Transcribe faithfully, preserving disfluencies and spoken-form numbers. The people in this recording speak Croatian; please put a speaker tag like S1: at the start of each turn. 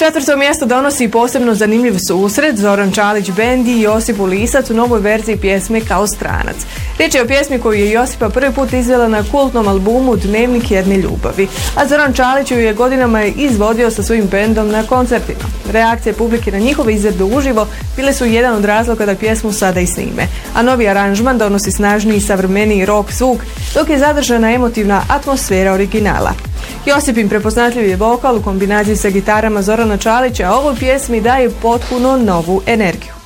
S1: Četvrto mjesto donosi posebno zanimljiv susret Zoran Čalić Bend i Josip Lisac u novoj verziji pjesme Kao stranac. Riječ je o pjesmi koju je Josipa prvi put izvela na kultnom albumu Dnevnik jedne ljubavi, a Zoran Čalić ju je godinama izvodio sa svojim bendom na koncertima. Reakcije publike na njihove izvedbe uživo bile su jedan od razloga da pjesmu sada i snime, a novi aranžman donosi snažniji i savremeniji rock zvuk, dok je zadržana emotivna atmosfera originala. Josipin prepoznatljiv vokal u kombinaciji sa gitarama Zorana Čalića ovoj pjesmi daje potpuno novu energiju.